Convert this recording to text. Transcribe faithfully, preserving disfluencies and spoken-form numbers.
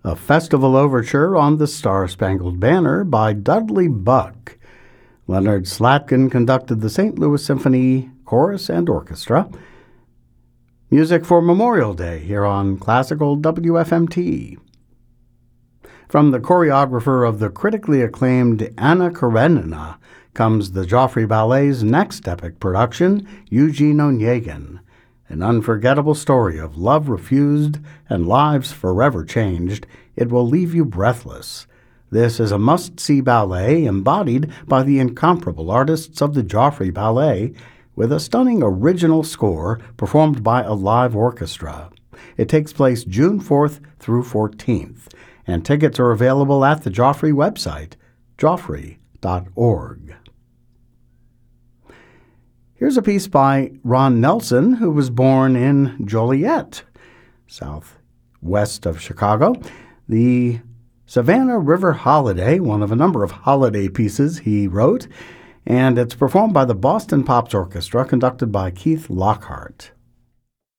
a festival overture on the Star-Spangled Banner by Dudley Buck. Leonard Slatkin conducted the Saint Louis Symphony Chorus and Orchestra. Music for Memorial Day here on Classical W F M T. From the choreographer of the critically acclaimed Anna Karenina comes the Joffrey Ballet's next epic production, Eugene Onegin, an unforgettable story of love refused and lives forever changed. It will leave you breathless. This is a must-see ballet embodied by the incomparable artists of the Joffrey Ballet, with a stunning original score performed by a live orchestra. It takes place June fourth through fourteenth, and tickets are available at the Joffrey website, joffrey dot org. Here's a piece by Ron Nelson, who was born in Joliet, southwest of Chicago. The Savannah River Holiday, one of a number of holiday pieces he wrote, and it's performed by the Boston Pops Orchestra, conducted by Keith Lockhart.